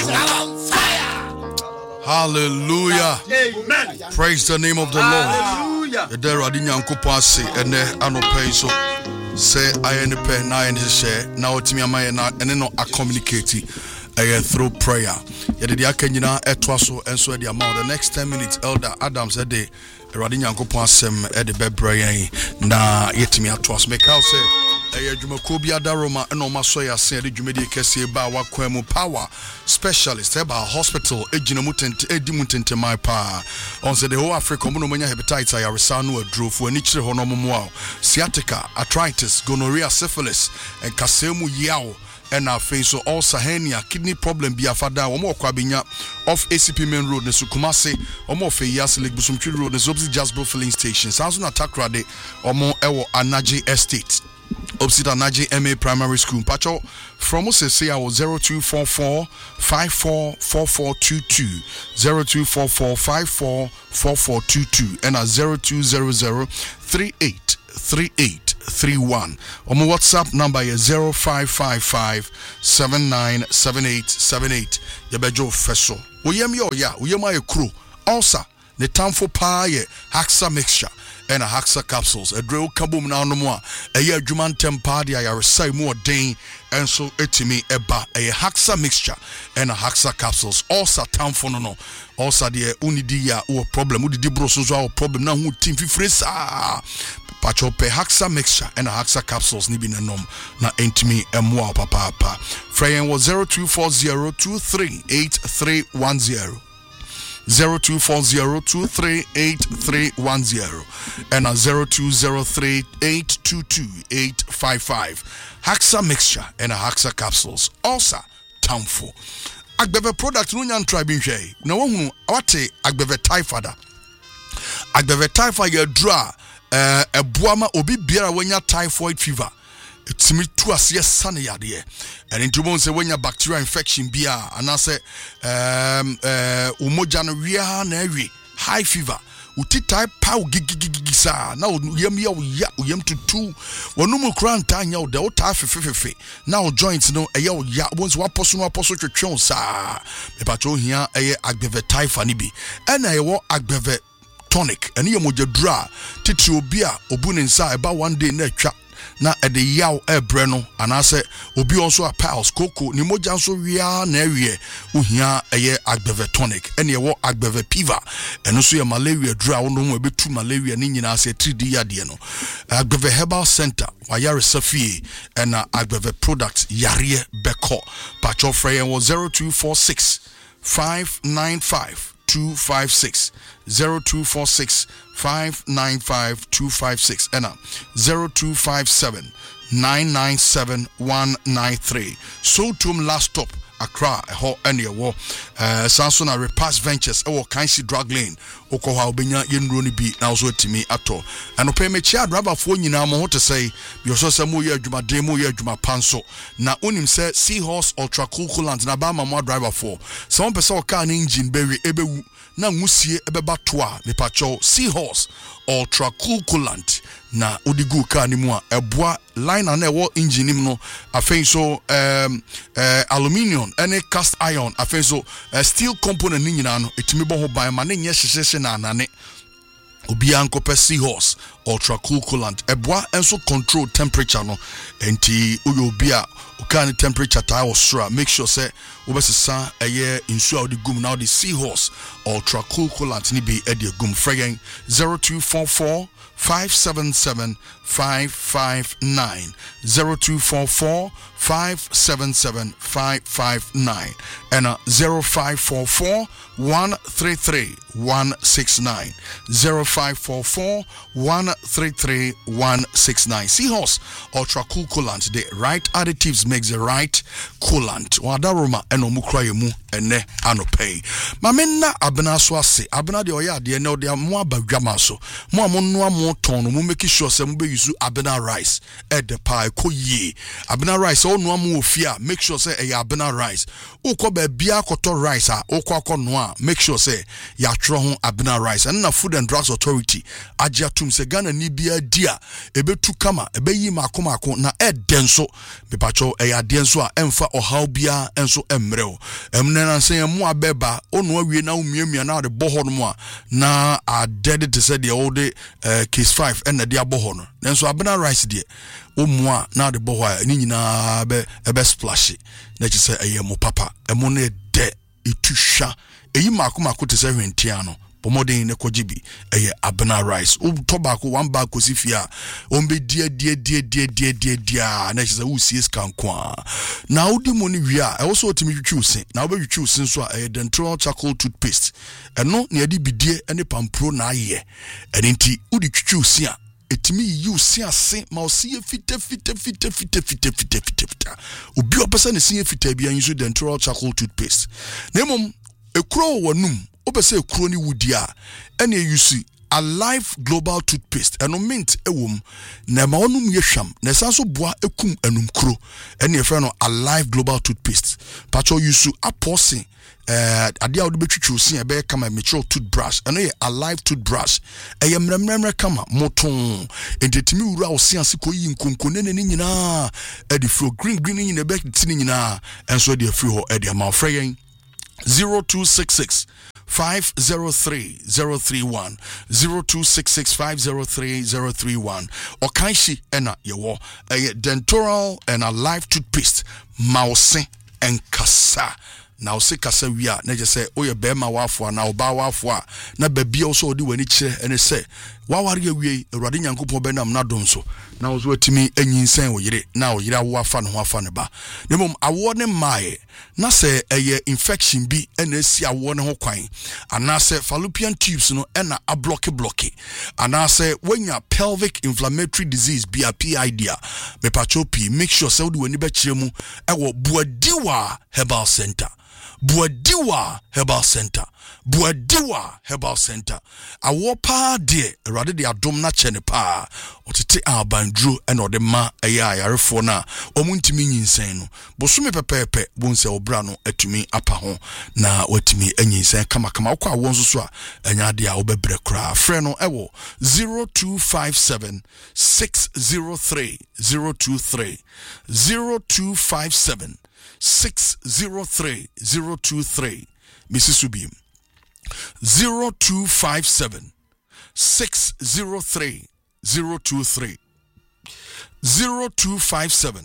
Hallelujah. Amen. Praise the name of the Lord. Hallelujah. There are Dinyankupasi and Anope so say I am the pen now in his share. Now it's me and my and then I communicate through prayer. Yedidia Kenyina etwaso and so the amount. The next 10 minutes, Elder Adams said the Radinyankupasem at the Bebrayan na yetimi atwas. Make out say Jumacobia Daroma and Omasoya said the Jumedi Kessie Bawa Kwemu Power Specialist about hospital Edimutent my pa on the whole Africa Monomania hepatitis I resanu drove for niche honomo sciatica, arthritis, gonorrhea, syphilis, and Kasemu Yao. And our face so all Sahenia kidney problem be a fada or more kwabinya off ACP Main Road, the Sukumasi, or more Fayas Lake Busumchi Road, the Zobzi Jasbro filling station, Sounds on attack rade or more Ewo Anaji Estate. Opposite Anaji MA Primary School. Pacho from us say I was 0244 544422 0244 544422 and a 0200 383831. On my WhatsApp number is 0555 797878. Yabejo Feso. Uyem yo ya, uyema ye crew. Also, the time for pie Haxa mixture. And a Haxa capsules, a drill kaboom now no more. A year Juman Tempardia, I recite more day, and so etimi eba, a Haxa mixture and a Haxa capsules. Also, town for no. Also, the unidia or problem, would the brosons our problem now, who team frisa. Pacho pe Haxa mixture and a Haxa capsules, nibin and nom, na intimi emwa papa. Frayan was 0240238310. 0240238310 and a 0203822855. Haxa mixture and a Haxa capsules. Also, Townful. Agbeve product no nyan try bin hwe. Na wohu wate agbeve typhoid. Agbeve typhoid ye dra eboama obi biara wanya typhoid fever. It's me to us yes sunny yade and into one say when your bacterial infection bia and I say umoja no ria na ewi high fever uti type pow gigigisa now yam to wonumu kran tanya o de o ta fefe now joints no eya o ya once waposo twetwe sa me pacho hia eye agbeve typhoid ni bi and I wo agbeve tonic and yemoja dra titi obi a obu ne nsa eba one day na atwa na ede yaw ebreno anase obi onso a piles koko ni moja nso wia na ewie ohia eye agbeve tonic ene wo agbeve piva eno so ye malaria dra wono mo ebetu malaria ni nyina ase 3D yade no agbeve herbal center wayare safie ena agbeve product yare beko pacho frey was 0246 595 256 0246 595 256 and 0257 997 193. So to last stop Accra ho any wo Samson a repass ventures e wo Kansi drug lane okoha obenya yenro ni bi na so timi ato and pay me chia driver fo nyina mo to say bi so say mo ye adwuma den mo ye adwuma panso na onim say Seahorse ultra cool coolant na ba ma mo driver for so one person car na engine bewe ebewu na ngusie ebeba to a me pacho Seahorse ultra cool coolant na odigu car ni mu a eboa line na e wo engine nim no afei so aluminium any cast iron afei so steel component ni nyina no etimi bo ho ban ma na nye hyehyehye na anane obi ankope Seahorse ultra cool coolant eboa enso control temperature no enti uyo obi a ukani temperature ta was sure make sure say obesesa eye insu a odi gum na odi Seahorse ultra cool coolant ni be e de gum fregen 0244 577 559 0244 577 559 and 0544 133 169 0544 133 169. Seahorse ultra cool coolant. The right additives makes the right coolant. Wadaroma eno mukra mu ene anopay. Mamena abena so ase abena de oya de ene de mo abadwama so mo amonno amo ton mo make sure say mo be use abena rice at the pie koye abena rice o no amo ofia make sure say e abena rice ukọ ba bia koto rice a ukọ akono a make sure say ya tro ho abena rice and na Food and Drugs Authority agia tum se Ghana ni bia dia ebetu kama ebeyi makomako na edenso bepacho e ade enso a emfa ohaw bia enso emreo emna na say mu abeba onu awie na umiamia na de boho no mu na dead to say the old case 5 and the aboho no nanso Abena Rice de omua na de boho ni nyina be splash na chi say ayemo papa emo na de etusha eyi mako te say hwentia no pomodin ne kojibi Abena Rice o tobacco one bag kosifia ombe dia na chisa wo sie skankwa na odi moni wia e wo so otimi twitwu sen na wo be twitwu sen so dental charcoal toothpaste eno ne adi bidie ene pampro na aye enti odi twitwu sen a etimi yi sen ase ma osie fita obi opesa ne sen fita bia yin so dental charcoal toothpaste na mom ekuro wonum obese ekuro ni wudia ene yusi Alive Global Toothpaste eno mint ewom na ma onum yehwam na sanso boa ekum enum kuro ene efre no Alive Global Toothpaste pacho yusu apose adia wo betwitwu sin e be kama mature toothbrush eno ye Alive toothbrush eye mremremre kama moton entetimi wura wo sin ase ko yi nkonkone ne nyina edi fro green nyina be tini nyina enso de afri ho edi ma frɛ yen 0266 503-031 0266-503-031 Okanshi ena yewo dental and Alive toothpaste mause and kasa na ose kasa wia na je say oye bema wafo na oba wafo na babia o so odi wani kire ene say waware awie Awurade Nyankopon benam na dom so na wo so atimi anyinsan wo yire na wo yire awo afa no ho afa ne ba nemom awo ne mae na say eye infection bi ena esi awo ne ho kwan ana say fallopian tubes no ena a block ana say wenya pelvic inflammatory disease bi a PID me pachopi make sure say wo di wani ba kire mu ewo Buadiwa Herbal Center Buadiwa Herbal Center awo pa de Awurade de adom na che ne pa otete abandru ena ode ma ayarefo na omuntimi nyinsen no bosome pepepe bonse obra no atumi apa ho na watumi anyinsen kama okwa awo nso so a anya de a obebre kra frɛ no ewo 0257 603 023 0257 603-023 Mrs. Subim 0257 603-023 0257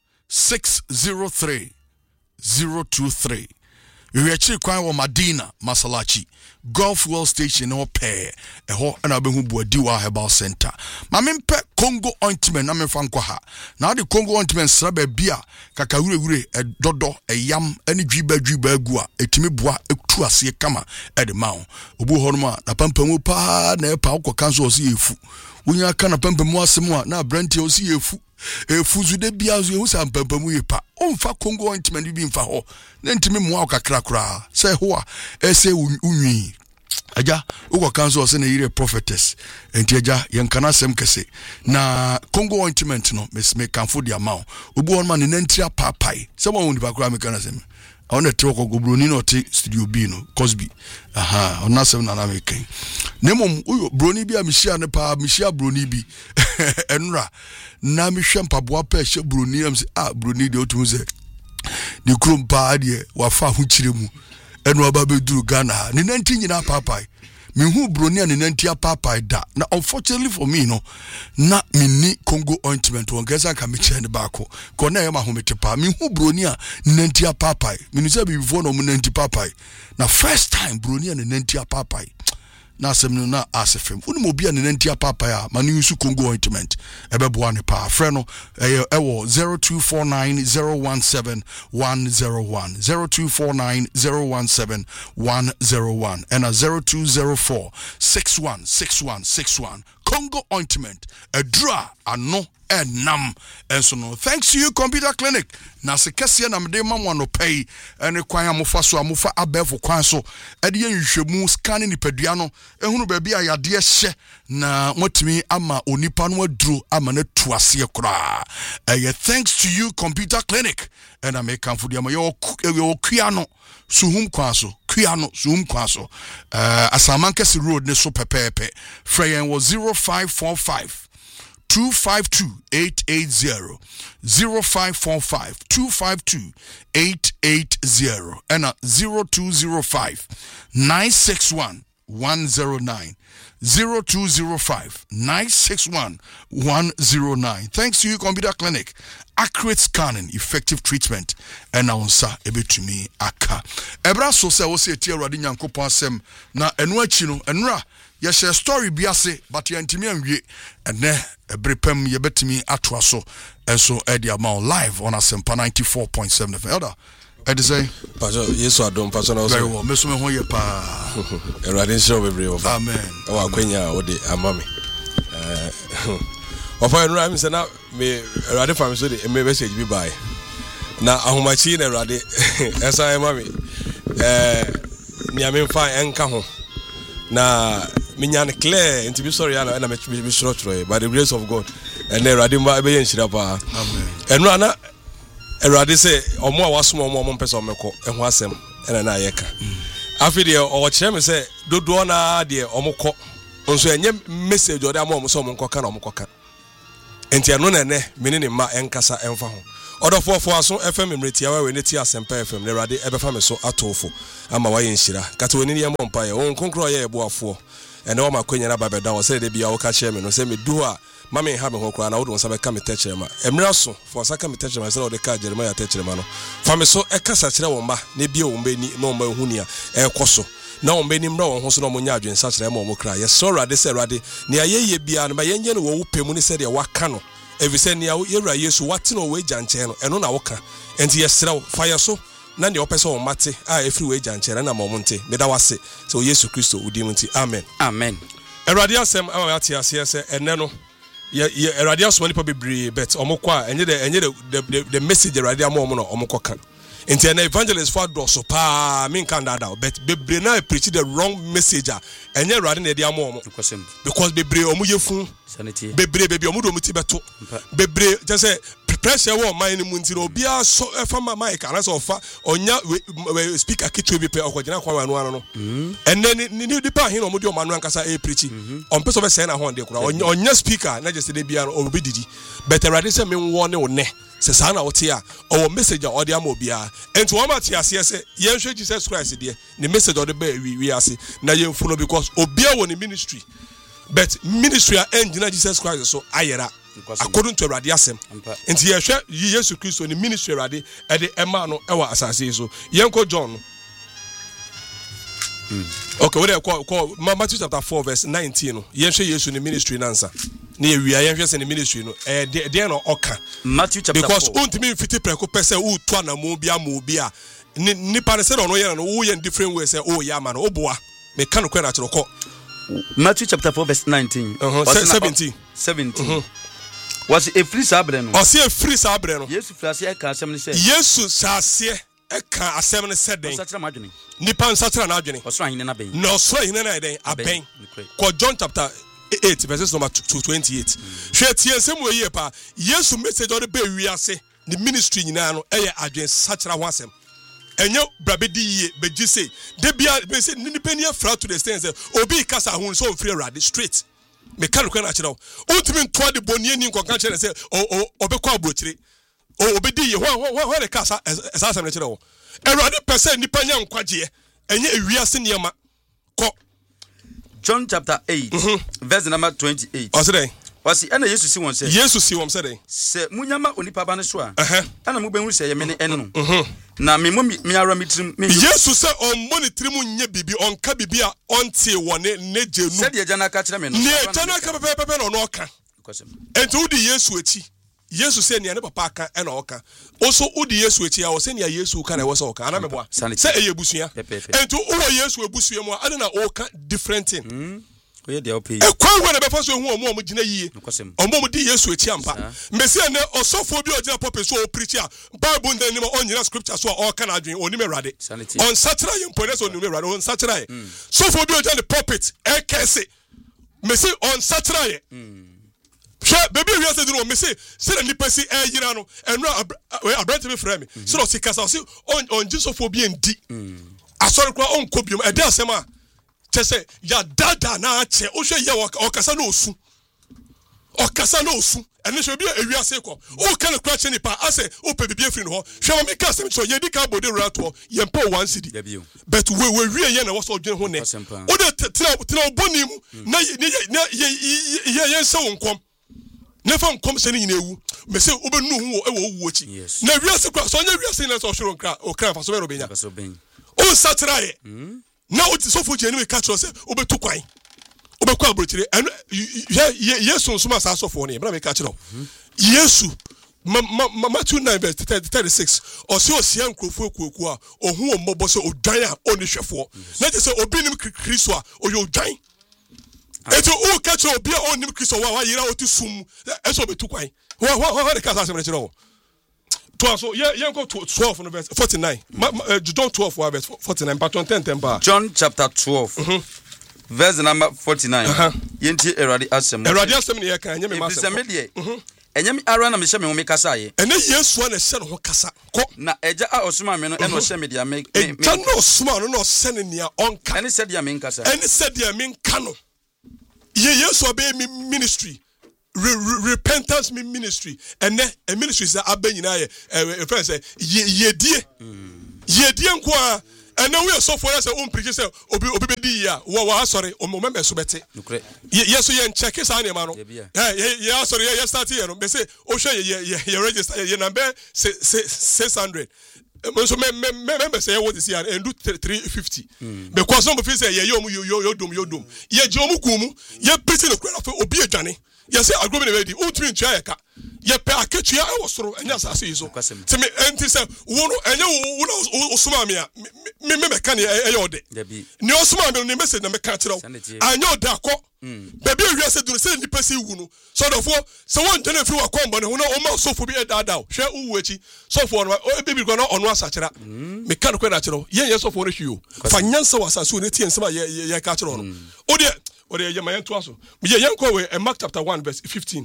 603-023 we actually kwan wo Madina Masalachi Golf World Station no pair eho na be hu Buadiwa Herbal Center ma mempe Congo ointment na memfa nkwa ha na de Congo ointment sra ba bia kaka wure dodo eyam ani dwiba agu a etimi boa etu ase kama ede mawo obu ho no na pampamu pa na epa ukwa so osi efu wonya aka na pampamu asem a na branti osi efu efuzude bia zo ehu sa pampamu yepa onfa Congo ointment bi mfa ho na ntimi moa okakra kra se ho a ese unwi aja ukwa kanso se na yire prophetess enti aja yenkana sem kese na Congo ointment no me kanfo dia mawo obu on man ne nantria papai se won di bakura me kana sem ona troko gobroni no te studio B no Cosby ona sem na na me kan nemom uyo broni bi a mehia ne pa mehia broni bi enra na mehwa mpaboa pa hye broni am se broni de otum se ni krompa de wafa ho kiremu eno aba beduru Ghana ni nanti nyina papai mehu broni ani nanti papai da na unfortunately for me no na minni Congo ointment won gesa ka me chene baako ko na yema homete pa mehu broni a nanti papai minu se bi before no nanti papai na first time broni ani nanti papai na asem na asefem unu obi an nanti papa ya manu yusu Congo ointment ebeboa ne pa frɛ no ewo 0249017101 0249017101 and a 0204616161 Congo ointment a draw ano enam enso no thanks to you Computer Clinic na se kese na mede mamwa no pay ene kwan amofa so amofa abefo kwan so ede yenhwemu scanning nipadua no ehunu ba bia yade hye na motimi ama onipa no aduro ama na tuase kora thanks to you Computer Clinic and I make comfort dia yo kua no suhum kwaso Asamankesi road ne so pepepe freyen was 0545 252-880. 0545-252-880. And 0205-961-109. 0205-961-109. Thanks to you, Computer Clinic. Accurate scanning, effective treatment, and now sir, to me aka. Ebra so say wo say tie Awurade Nyankopon asem na enu achi no enra ye share story biase but yantimi anwie ene ebrepem ye betimi atoa so enso e dia ma live on Asempa 94.7 FM. Elder Edi say Pastor Yesu adom pastor na very well. Meso me ho ye pa. Awurade show bebre of. Amen. Wa akwanya wo de amame. Ofa enura mi se na me Awurade fam so de me message bi bai. Na ahomachi na Awurade esa e mame. Ni amemfa enka ho. Na minya ne clear nti bi sorry na me shoro by the grace of God. And Awurade ma be yen shira pa. Amen. Enura na Awurade say omo a wasom omo mpesa omeko eho asem ena na ayeka. Afi de o kire me say dodo na de omko nso enye message ode am so omko ka na omko ka. Enti eno na ne mene ne ma enkasa emfa ho. Odofo aso FM mretia wa we ne ti Asempa FM ne Awurade ebefa me so atofo ama wa yenhira. Kata woni ne yem mpa ye won konkro ye eboafo. Ene o makwenya na babeda wo say de bia wo ka kire me no say me du a mama ha me ho kra na wo do nsa be ka me techrema emra so for saka me techrema say wo de ka Jeremiah techrema no fa me so e kasa kire wo mba na bia wo mba ni no mba huni a e koso na wo mba ni mra wo ho so no mo nya adwen sa kire ma wo kra ye so Awurade say Awurade ne ayeye bia no ba yenye no wo pemu ni say de waka no evi say ne yewura Yesu wate no we janche no eno na wo ka enti ye sra fire so na ne opese wo mate a efri we janche na ma wo nte me da wase so Yesu Kristo udim nti amen amen. Awurade asem ama ate ase say ene no Awurade asoma nipa bebre bet omokwa enye the message Awurade amom no omokwa enti na evangelist for do so pa me kan da bet bebre na preach the wrong message enye Awurade na de amom because bebre omoyefu bebre omodo muti beto bebre just say pressure wo man ni munti no bia so efa mic anase ofa onya speaker kitwe bi pe okogina kwa wanu no enne ni dipa hin omodi omanu ankasa e preach on person be say na ho de kura onya speaker na just dey bia no obi didi but Awurade say me won ne wo ne se sa na wote a o message a odi am obia enti wo ma tie ase se yen hwe Jesus Christ de ne message odi ba wi ase na yen follow because obia wo ne ministry but ministry a engine Jesus Christ so ayera according to Awurade asem enti ye hwe Yesu Kristo ni ministry Awurade e de ema no e wa asase so yen ko John okay we dey call Matthew chapter 4 verse 19 no yen hwe Yesu ni ministry nansa na ye yen hwe se ni ministry no de no oka Matthew chapter 4 because untimi fiti preko pese u to na mo bia ni pa se no yen no wo yen different way say o ya ma no oboa me kan ko na chiro ko Matthew chapter 4 verse 19 17 was a free sabre no was a free sabre no Yesu frase e ka asem ne say Yesu sase e ka asem ne say den satra madwene ni pan satra na adwene osoro ahine na ben no osoro ahine na den aben ko John chapter 8 verses number 228 hwe tie nsem we ye pa Yesu message o de be wi ase ni ministry nyina no e ye adwen satra ho asem enye brabedi ye beji say de bia be say ni pani afra to the stand say obi kasa ho so free Awurade straight me kan ko na kire o ultimate nto de boni ani nko kan kire say obekọ abrochire obedi ye ho de kasa esa na kire o Awurade person ni panya nkwaje enye ewiase niema ko John chapter 8 verse number 28 osere wasi ana Yesu si won say Yesu si won say se munyama onipa ba ne so a ana mu benhu say ye me ne eno na me ara mitrim me Yesu say on monitrim nya bibi on ka bibi a onte wone ne jenu se de jana ka kire me no ne jana ka pepe no oka enti udi Yesu echi Yesu say ne papa aka e na oka oso udi Yesu echi a wo say ne Yesu ka na wo so oka ana me boa say e yebusua enti wo Yesu ebusua mu ana na oka different thing oye de opi e kwa we na be fa so hu omo gina yiye omo di Yesu echi ampa mesi ne osofo bi ogina pop so o preach a Bible ndan ni mo onyina scripture so o ka na adwen oni me Awurade on satra ye mpone so oni me Awurade on satra ye sofo bi ogina the pulpit e kese mesi on satra ye hwe baby we say do mesi se na nipa si e yira no enu abrante me frame so o sikasa o si on jisofo bi endi asori kwa on kobiom e de asema chese ya dada na che o hwe ye okasa na osu okasa na osu ene hwe bia ewiase ko o ka na kura cheni pa ase o pe bibia free no ho hwe ma ka asem so ye di ka bode rato ye mpa 1 cedi but we wie ye na wo so dwen ho ne o de tena oboni mu na ye se wonkom na fa nkom se ni nyina ewu me se obenu hu e wo wu ochi na wiase kura so nya wiase na so hwero nkra o kra fa so be ro benya o satraye na o ti so fo je ni we ka tro se obetu kwan obekwa abrochire eno yesu nsoma sa asofo ne bra me ka kire yesu Matthew 9 verse 36 osi osia nkrofo ekuoku a ohun ombobo se odwan a oni hwefo na je se obi nim Kristo a oyo odwan eto o ka kire obi a onim Kristo wa yira oti sum eso betu kwan wa de ka sa asem kire o to so ye go 12 no verse 49 John 12 verse 49 but 10 ba John chapter 12 verse number 49 yenti erade asem ne ye kan nye me ma asem enyem ara na me hye me ho me kasa ye ene yesu na hye no ho kasa ko na eja a osuma me no ene o hye me dia me eja no osuma no hye ne nia onka ene se dia me nkasa ene se dia me nka no ye yesu abe ministry repentance ministry ene a ministry is abanyina ye friend say yedie nko a ene we so for say preach say obi bedi ya wo sorry o member so bete yeso ye check sa na ma no ye sorry ye start here no be say o hwe ye register ye number 600 so member say what is here and do 350 because some people say ye yodum ye je omu kumu ye preach no kura for obi adwane ye say agrobe na wedi o tumi ntua ye ka ye pe akatua e wosoro enya sase yiso se me enti se wo no enye wo osuma me a me ka ne e yode ni osuma me no message na me ka kire wo anya oda akọ baby wi ase duru se ni pesi wu no so do for se won jana fi wa kombo ne ho no o ma so fo bi e dada hwe uwu echi so fo no o baby go no onu asakira me ka no kwa kire ye so fo no hwi o fa nyansa wa asase o ne tie nsema ye ka kire no o de ye mayen to aso me ye yanko we Mark chapter 1 verse 15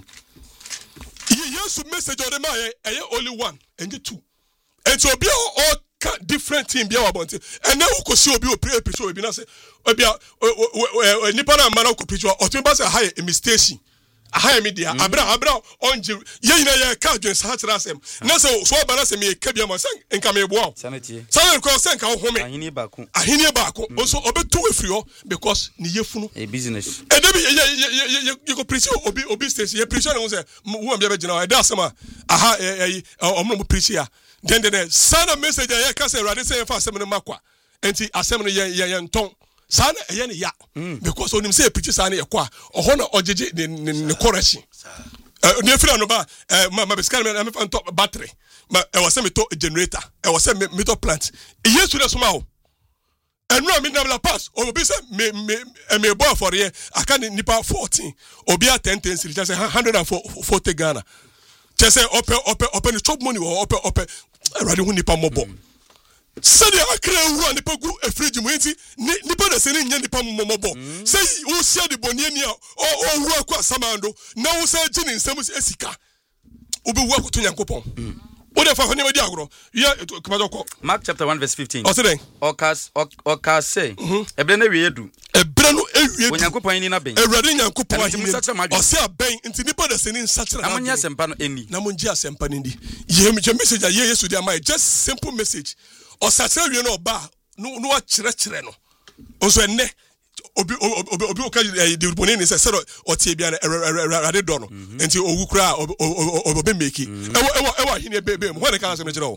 yesu message o de ma ye only one and two and so be all different thing be our bonti and now ko si obi o preach obi na say obi nipa na ma na ko preach o tun ba say high mistake high media abra onje ye yina ye ka dwen sa kira asem na say so ba na say me ka bia ma say nka me boa sanity ko say nka ho me ahini baako so obeto afiri ho because ni yefunu a business e dey ye ko preach obi station ye preach na wo say wo am bia be gina e da asem a aha omno mo preach ya then send a message ya ka say radio say fa asem no makwa enti asem no ye nton sana eye ne ya because onim say preach sana ye kwa oho na ojeje ne correction ne fira no ba ma be scan me fa top battery ma e was me to generator e was me to plant yesu de soma o enu mi na la pass obi say me boy for here aka nipa 14 obi a 10 cedi just say 140 Ghana just say open the chop money or open radio hu nipa mobo sadi akra wu nipa gu efriji mu enti nipa da se ne nya nipa mobo say wo sia de boni ani a o wu akwa samando na wo say gini nsam esika obi wu akoto nyankopon o de fa ho ne wadi agro ya kumazoko Mark chapter 1 verse 15 o say okas say ebre na wie edu onyankopon ni na ben ewrade nyankopon ahini o say aben enti nipa da se ne nsakira na munya sempa no eni na munji asempa ni ndi ye message ye yesu dia my just simple message o sakira wie no ba no wa kire no o so enne obi o ka de boni ni se o tie bia na ewrade do no enti owu kura obi meki ewa ahini bebe mo when ka say me kire o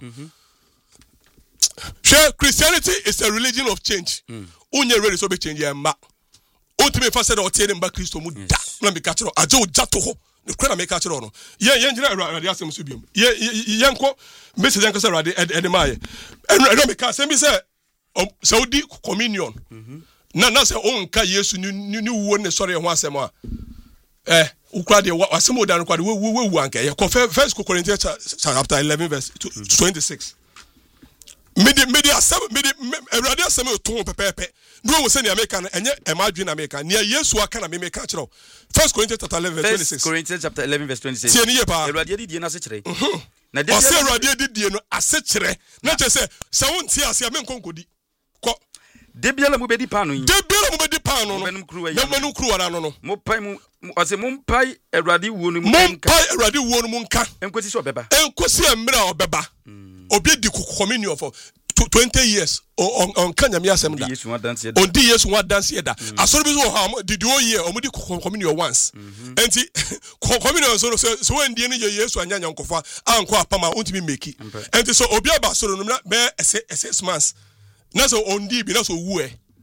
Christianity is a religion of change onye ready so be change ya ma ultimate fa say o tie ne mba Kristo mu da na me ka kire aje o jato ho ne kura na me ka kire no ye njira awrade asem so biom ye nko message nko say awrade ene ma ye eno me ka say bi say Saudi communion na say on ka Yesu ni wo ne sori ho asem a ukra de asem o da no kwa de wu anka ye ko first Corinthians chapter 11 verse 26 medi asem awrade asem o ton pepepe no wo say ni America na enye emadwe na America ni Yesu aka na me ka kire First Corinthians chapter 11 verse 26 Corinthians chapter 11 verse 26 tie ni ye pa awrade di na se kire na de se awrade di no ase kire na che se won tie ase me nkonkodi ko de biala mu bedi pano yi de biala mu bedi pano no na manu kruwa na no mo pai mu ɔse mompai awurade wuo no mu mompai awurade wuo no mu nka enkosi so beba enkosi emra obeba obi di communion for 20 years on kanyame asem da on di yesu wa dance da asoro bi so ha did o year o di communion once enti communion so when die ne yesu anyanya nkofa anko apama ontimi meki enti so obi aba soro no na be 6 months na so on di bi na so wu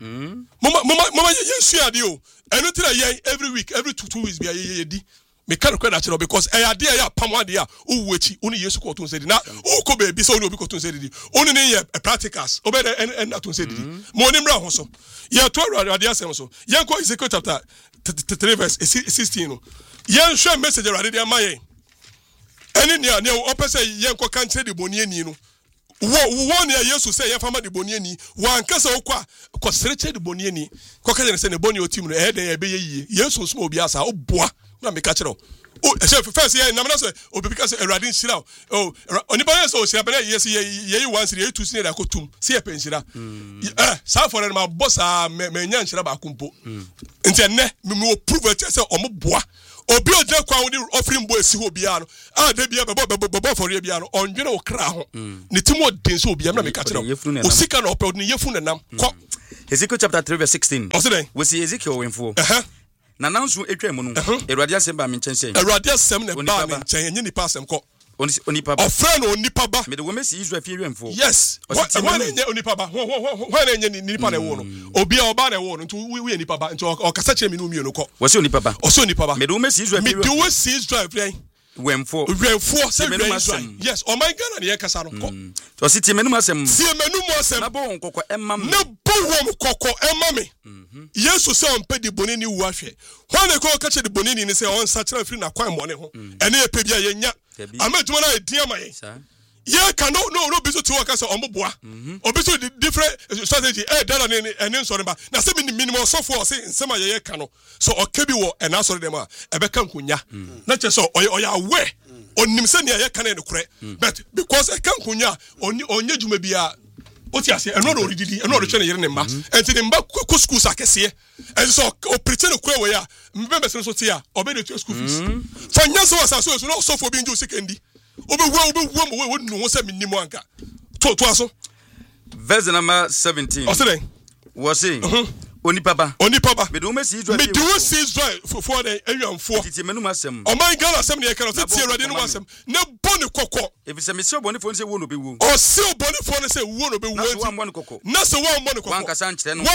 mama yesu ade o eno tira yen every week every 2 weeks bi ye di me kan kwa natural because ade ya pam ade ya owu echi oni yesu ko to nsedi na o ko be bi so oni obi ko to nsedi oni ne ye practicals obe en to nsedi mo ni mra ho so ye to ade asem so yen ko Ezekiel chapter 3 verse 16 no yen hwe message ade de amaye eni ne o pese yen ko kan kire de boni ani no wo ne yesu say yen fama de boni ani wan kasa okwa ko sereche de boni ani ko ka ne se ne boni otim no e den ye be ye yesu so obi asa oboa na me ka kire o first year na me say obi ka say erade nshira o oni ba say o shira be yes ye once ye two sine da ko tum say e penshira sa for na ma boss me nya nshira ba kumpo nti enne me prove it say o mo boa obi oje kwa woni offering boy si ho bia no da bia bebo for bia no ondwene o kra ho ne timo den so bia na me ka kire o sika na ope ne yefu nenam ko Ezekiel chapter 3 verse 16 we see Ezekiel wenfo na nanso etwa mu no Erade asem ba me nchen sei Erade asem ne ba me nchen enye nipa asem ko onipa ba ofren onipa ba me de wo mesi Israel fie wenfo yes when enye onipa ba when enye nipa na wo no obi a oba na wo no nti we nipa ba nti o kasa che me no mie no ko wo se onipa ba me de wo mesi Israel fie me de wo si Israel fie wenfo say Israel yes o my Ghana ne kasa no ko to si tie menum asem na bo nkoko emma me na bo wo nkoko emma me yesu se on pedi bonini wu ahwe when they ko ka che de bonini ni se on sa kira firi na kwan mo ne ho ene e pe bia ye nya amaduma na edin amaye ye ka no be so to work as omboa obi so different strategy dala ne ene so ba na se minimum so for say nsema ye ka no so okebi wo ena so dem a ebe ka nkunya na che so oya we onim se ne ye ka ne kure but because e ka nkunya onye djuma bia oti ase eno no rididi eno no twene yire ne mba enti ne mba ko school sakese enti so o preach ne kure we ya mbembe se so tia obe de school fees fa nya so wasa so no so for bi nju sekendi obe wo no se minimo anka to aso verse number 17 o se wo say onipa ba me do mesi Israel me do see Israel for the enwanfo titi menum asem o man Ghana asem ne ye kero titi Erade no asem na boni kokko efise me se oboni fo se wo no be wo o se oboni fo ne se wo no be wo na se wo mboni kokko na se wo mboni kokko wan kasa nkyere no na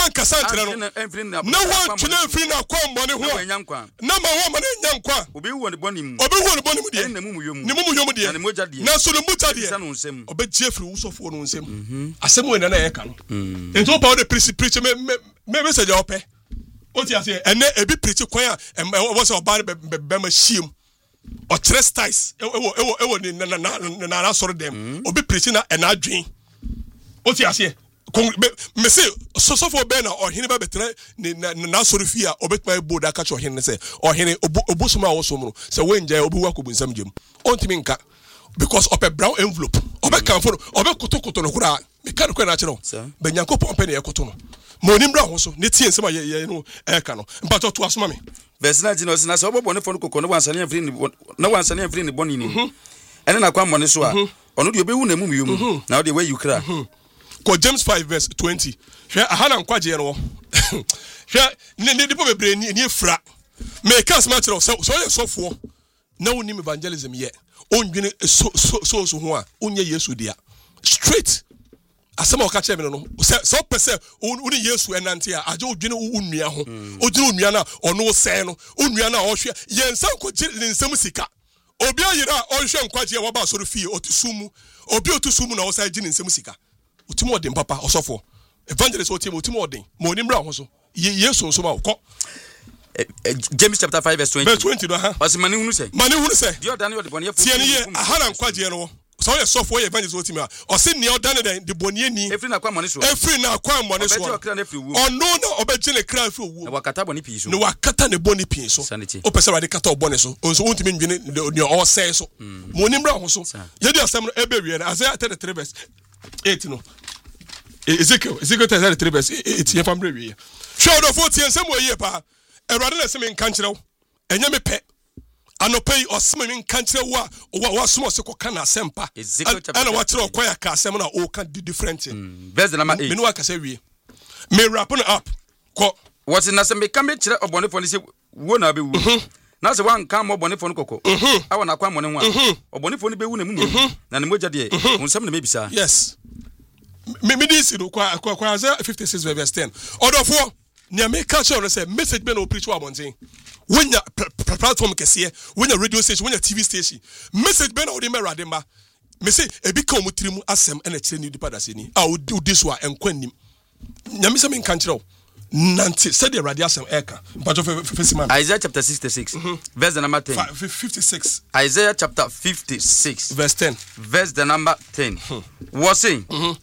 wan twene firi na kwa mboni ho na ma wo ma na nya nkwa obi wo ne boni mu de na mumu yom de na moja de na so ne muja de obe gie firi usofo no nsem asem we na ye ka no ento pa o de preach me message ope oti ase ene ebi preach kwan a wo se oba be ma shiem o tre styles ewo ni na soro dem obi preach na ena adwen oti ase me say so for be na ohene ba betre na soro fi a obetuma boda ka cho ohene se ohene obosuma wo so mu se wenja obi wa kobunsam gem ontimi nka because of a brown envelope obe kan fo obe kotokoto no kura me kan ko na kire be nyankopon pe ne ekoto no mo ni mbra ho so ne tie nsema ye no e ka no mpato to asoma me verse 19 no na se obobo ne fo no kokko no wansane afri ni boni ni ene na kwa mo ne so a ono de obewu na mu yom na de we ukra ko James 5 verse 20 hwe aha na nkwaje no hwe ne dipo bebre ni efra me ka asma kire so ye sofo na wonim evangelism ye ondwene so ho a onye Yesu dia straight asema o ka che me no so pese uni Yesu enante a aje odwene unua ho odwene unua na ono se no unua na ohwe yensa ko nsem sika obi ayira ohwe nkwaje wa ba soro fie otusumu obi otusumu na o sa ji nsem sika otimo odin papa osofo evangelist otimo odin mo ni mra ho so Yesu nso ma ko James chapter 5 verse 20 verse 20 no ha was mani hunu se dio Daniel de bonie tie ni ye aha na nkwaje no so ye sofo ye evangelist otimo a o se ne odane de bonie ni efri na kwa mone so ono na obeje ne kra afri owu na wakata boni pii so no wakata ne boni pii so o pese Erade kata obone so onso wontimi ndwene ne o se so mo ni mra ho so ye di asem no ebe wie na Isaiah 33 verse 8 no Ezekiel 33 verse 8 ye famre wie show do 40 ensem wo ye pa Erade na se me nka nkire wo enye me pe anopai oseme nkantre wa somo se koka na sempa ana wa kire okoya ka asem na o ka different verse number 8 me no aka say wie me wrap up ko what na se me ka me kire obonefo ni se wo na be wu na se wan ka mo obonefo no kokko awa na kwa mo ne ho a obonefo ni be wu na mu na ne moja de unsem na me bisa yes me this no kwa 56 verse 10 odofo ne me ka show no say message be no preach wa bonten when your platform kese when your radio station when your TV station message be no de me rademba me say e bi ka omutirimu asem na kire ni dipa da se ni this wa enkwanim nyame se me kan kire Nanti said the radiation eka but of Isaiah chapter 66 verse the number 10 56 Isaiah chapter 56 verse 10 verse the number 10 was saying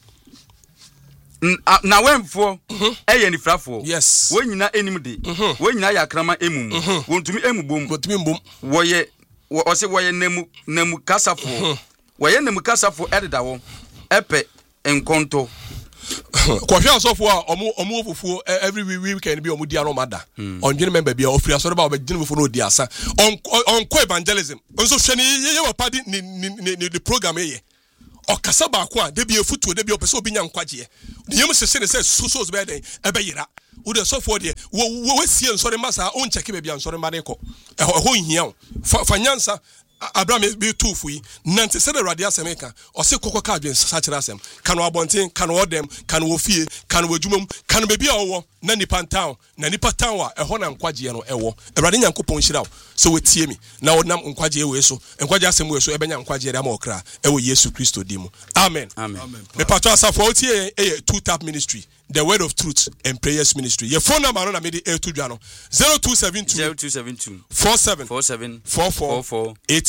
na wemfo eye ni frafo yes wo nyina enim de wo nyina ya krama emum wontumi emubom wo ye wo se wo ye nemu kasafo wo ye nemu kasafo ededawo epe enkonto Kofi asofo a omo fufuo every weekend bi omo di aromada onjini member bi ofri asore ba obegine fufuo no di asa on evangelism onso hwe ni ye wapadi ni the program eye okasa ba ko a de bi efutuo de bi opese obi nya nkwaje de yem sese ne se so be den ebe yira wo de sofo de wo sie nsore masa on check be bia nsore mane ko ho hia fa nyansa Abraham be too fui nante said the radia semeka or say koko ka adwen sachira asem kan wabonten kan wodem kan wofie kan wadwumam kan be bia owo na nipa town na nipa town a eho na nkwaje no ewo awrade nyankopon hiraw so wetie mi na wonam nkwaje we so nkwaje asem we so ebenya nkwaje da ma okra ewo Yesu Kristo dimu amen me pato asafo otie two tap ministry the word of truth and prayers ministry your phone number na me di 0272 47 44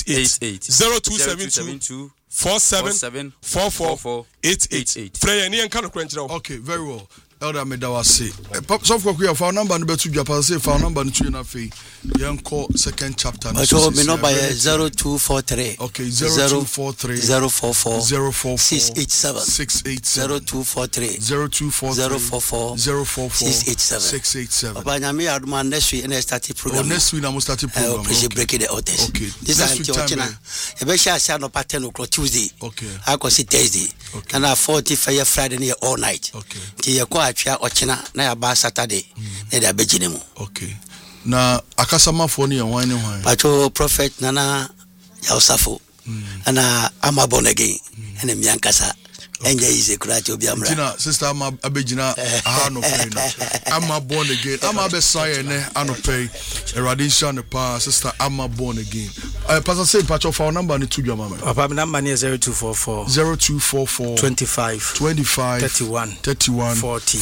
0272 47 44 88 Freya ni enka no kwenchira. Okay, very well. Elder Medawa say so for we phone number no betu Japan say phone number no tu na fe yenko second chapter no so me number 0243 okay 0243 044 044 687 687 0243 044 687 Obanya me aduma next week and start program next week na mo start program okay breaking the orders okay this is China e be share no pattern o'clock Tuesday okay I go see Thursday and 40 Friday near all night okay atwa ochina na ya ba Saturday na da begine mu okay na akasama fo ne yan ne hwan pacho prophet nana ya usafo ana ama born again ene miankasa enja ize kurati obi amra tina sister ama abegina no pay no ama born again ama be say ne anopay erade shan pa sister ama born again pastor say pacho phone number ni tudwa mama papa number ni 0244 25 31 40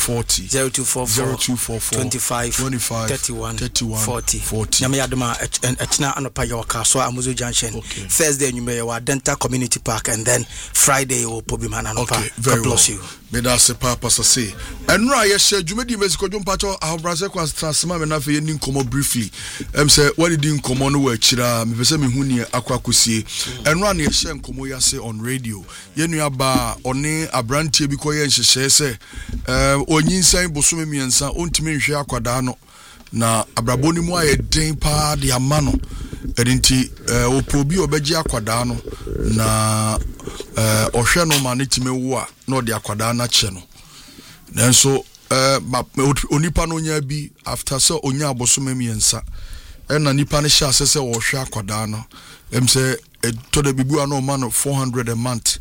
0244 40 nyame yadoma etina anopa yo ka so amuzo junction Thursday nyume wa Dental Community Park and then Friday will probably man anopa. Okay, very God bless well. you. May that say Papa say. And right, yes, Jumedi Mexico Jum Pacho, our brother was transformed enough in Komo briefly. Say, what did you come on the way, Chira, Mivesemi Huni, Aquacusi, and run your Shen Komoya say on radio. Yenu ba one a brand Tibikoya and she say, Onin saying Bosumi and San Untimi Aquadano. Na abraboni mu aye den pa de amano edinti oprobi obeji akwada no na ohwe no ma ne time wo a na ode akwada na che no nanso onipa no nya bi after so onya abosome miensa na nipa ne sha sese wo hwe akwada no say to the bibu ano ma no 400 a month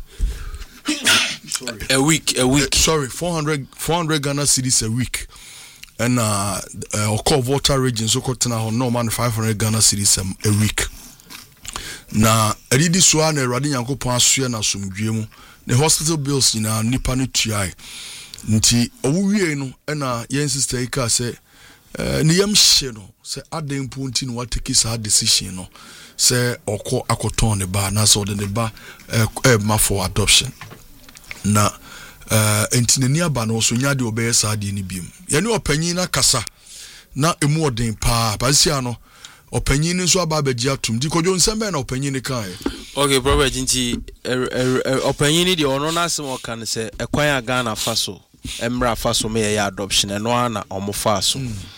a week sorry 400 Ghana cedis a week. And Oko Volta region so kotena no man 500 Ghana cedis a week. Na edidi so na Awurade Nyankopon asoe na somdwe mu the hospital bills na nipa no tuai nti owuwie no na yen sister ika say ni yam hye no say aden ponti no what take sa decision no say Oko akoton ne ba na so de ne ba ma for adoption na entinani aba no so nya de obeye saade ni biem ye ne opanyin na kasa na emu oden pa pasia no opanyin nso aba abaji atum di kodwo nsembe na opanyin ne kan okay brother jinti opanyin ni de ono na asem o kan se ekwan aga na faso emra faso me ye adoption eno ana omofa so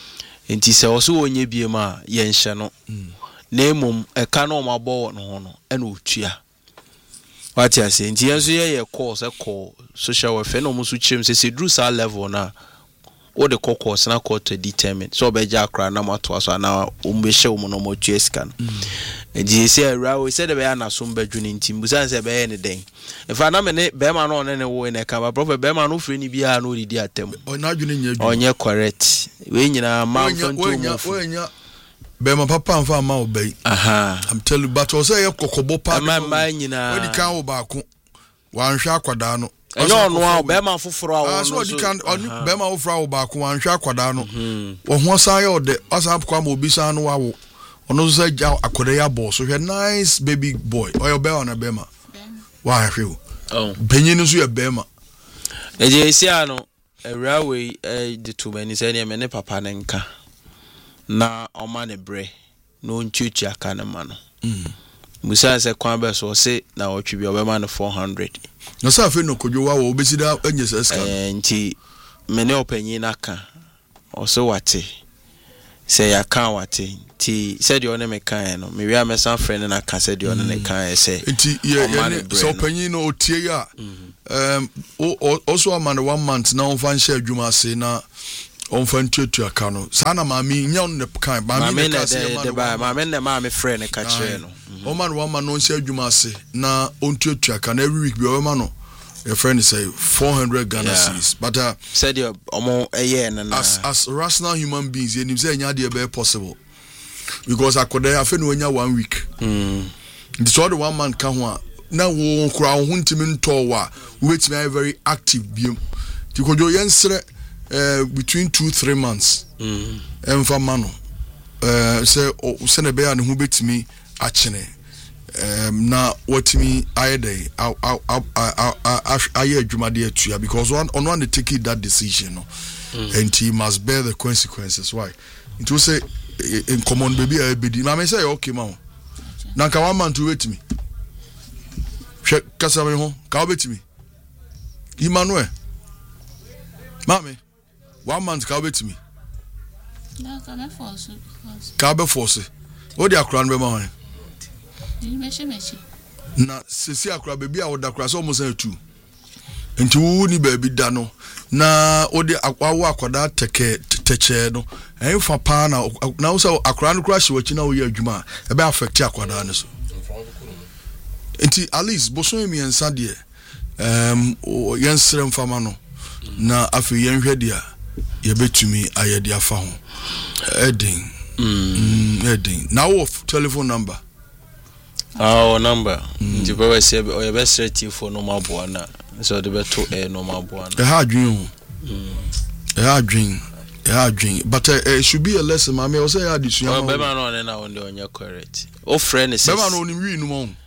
nti sɛ ɔso wonye bie ma yɛnhyɛ no na emom ɛka no ma bɔ no ho no ɛna otua wati ase nti yɛnso yɛ course ɛkɔ social welfare na ɔmo so kyerem sɛ dru sa level na o de course na court to determine so obɛgya akra na mato aso na ombɛhyɛ wo no mo tua sika no nti sɛ awura we sɛ de bɛyɛ na so mbadwu ne nti mbusan sɛ bɛyɛ ne den efa na me ne bɛma no ne wo ne ka ba proper bɛma no frɛ ni bia na odidi atem onye correct we nyina ma mfanto mo bɛma papa mfa ma wo bɛyi I'm telling you but also yɛ kokobɔ pa ma nyina we di kan wo baako wanhwɛ akwadaa no ɛnyɛ ɔno a bɛma foforo a so di kan bɛma wo fra wo baako wanhwɛ akwadaa no wo ho san yɛ ɔde asa kwa ma obi san no wawo ɔno so sɛ gya akwadaa ya bɔ so hwɛ nice baby boy ɔyɛ bɛma na bɛma wa hwɛ wo benyin no so yɛ bɛma ɛje sia no awura we de to mani sɛ ne me ne papa ne nka na oma ne bre no nchuchi aka ne ma no musa se kwan be so se na otwi bi obema no 400 no sa fe no kodwo wa wo besida anye seska nti me ne opanyin aka o so wate se ya kan wate ti se de one me kan no me wi amesan friend na ka se de one ne kan se nti ye so opanyin no otie ya also am 1 month na on fan share adwuma se na on fan tutu aka no sana maami nya on ne kan maami ne ka se maami ne maami friend ne ka kire no o man 1 month on share adwuma se na on tutu aka na every week bi o ma no your friend say 400 Ghana cedis but said you omo eye na as rational human beings you nim say nya de be possible because akoda afa no nya 1 week this all the 1 month ka ho a na wo kura ho ntimi nto wa wait me very active biom tikojo yensre between 2-3 months emfa mano se ne be ya ne ho betimi achene na watimi ayede aye adwuma de atua because one they take that decision no and he must bear the consequences why it will say in common baby abedi na me say okay ma na nka 1 month wait me hwe kasa me ho ka obetimi Emmanuel mame 1 month ka obetimi na ka be force o de akra no be ma ho meshi na sisi akra baby a woda kra so almost 2 enti wo ni baby da no na o de akwawo akoda teche no enfa pa na wo so akra no kra hye wachi na wo ye adwuma e be affect akoda no so enti at least boso mi ensa de yensrem fama no na afi yenhwe de a ye betumi ayede afa ho edin na wo telephone number number nti baba se o ye be straight for no maboa na so de beto no maboa na ha adwin but it should be a lesson mama o say ya disua be ma no na onde onye correct o friend say be ma no onim wi nu mo